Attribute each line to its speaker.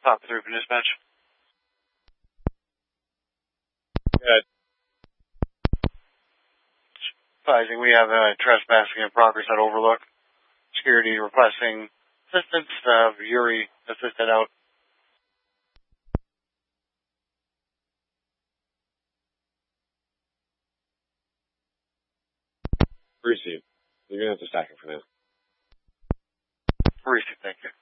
Speaker 1: Top 3 for dispatch.
Speaker 2: Good.
Speaker 1: Advising we have trespassing in progress at Overlook. Security requesting assistance. Yuri assisted out.
Speaker 2: Received. You're going to have to stack it for now.
Speaker 1: Received, thank you.